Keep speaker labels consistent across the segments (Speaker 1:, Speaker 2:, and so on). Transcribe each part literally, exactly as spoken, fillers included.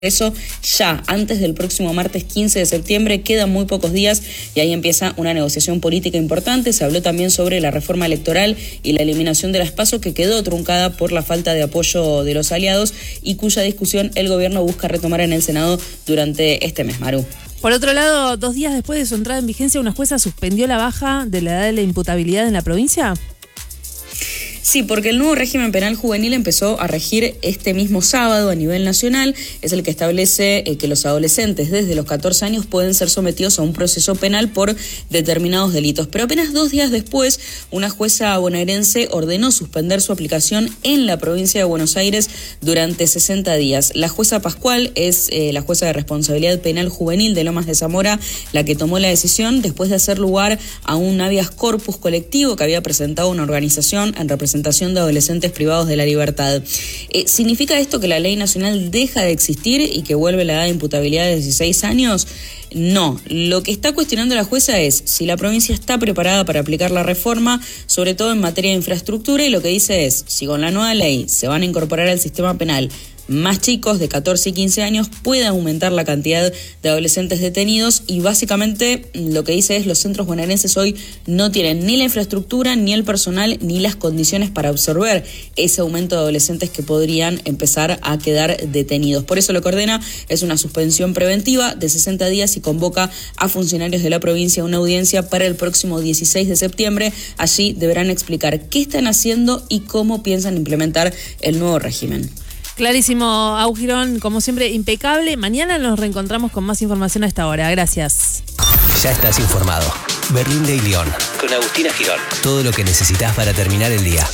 Speaker 1: Eso ya antes del próximo martes quince de septiembre, quedan muy pocos días y ahí empieza una negociación política importante. Se habló también sobre la reforma electoral y la eliminación de las PASO, que quedó truncada por la falta de apoyo de los aliados y cuya discusión el gobierno busca retomar en el Senado durante este mes. Maru.
Speaker 2: Por otro lado, dos días después de su entrada en vigencia, una jueza suspendió la baja de la edad de la imputabilidad en la provincia.
Speaker 1: Sí, porque el nuevo régimen penal juvenil empezó a regir este mismo sábado a nivel nacional. Es el que establece eh, que los adolescentes desde los catorce años pueden ser sometidos a un proceso penal por determinados delitos. Pero apenas dos días después, una jueza bonaerense ordenó suspender su aplicación en la provincia de Buenos Aires durante sesenta días. La jueza Pascual es eh, la jueza de responsabilidad penal juvenil de Lomas de Zamora, la que tomó la decisión después de hacer lugar a un habeas corpus colectivo que había presentado una organización en representación de adolescentes privados de la libertad. Eh, ¿Significa esto que la ley nacional deja de existir y que vuelve la edad de imputabilidad de dieciséis años? No, lo que está cuestionando la jueza es si la provincia está preparada para aplicar la reforma, sobre todo en materia de infraestructura, y lo que dice es, si con la nueva ley se van a incorporar al sistema penal más chicos de catorce y quince años, puede aumentar la cantidad de adolescentes detenidos, y básicamente lo que dice es los centros bonaerenses hoy no tienen ni la infraestructura, ni el personal, ni las condiciones para absorber ese aumento de adolescentes que podrían empezar a quedar detenidos. Por eso lo que ordena es una suspensión preventiva de sesenta días y convoca a funcionarios de la provincia a una audiencia para el próximo dieciséis de septiembre. Allí deberán explicar qué están haciendo y cómo piensan implementar el nuevo régimen.
Speaker 2: Clarísimo, Au Girón, como siempre, impecable. Mañana nos reencontramos con más información a esta hora. Gracias.
Speaker 3: Ya estás informado. Berlín de León. Con Agustina Girón. Todo lo que necesitas para terminar el día.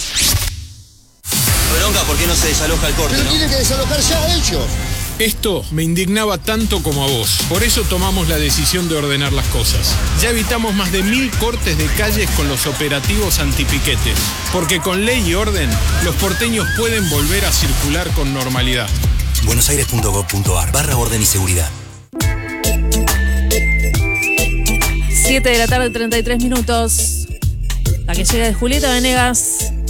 Speaker 4: Bronca, ¿por qué no se desaloja el corte?
Speaker 5: Pero
Speaker 4: ¿no?
Speaker 5: tienen que desalojar ya ellos.
Speaker 6: Esto me indignaba tanto como a vos. Por eso tomamos la decisión de ordenar las cosas. Ya evitamos más de mil cortes de calles con los operativos antipiquetes. Porque con ley y orden, los porteños pueden volver a circular con normalidad.
Speaker 4: buenosaires.gov.ar barra orden y seguridad.
Speaker 2: siete de la tarde, treinta y tres minutos. La que llega de Julieta Venegas.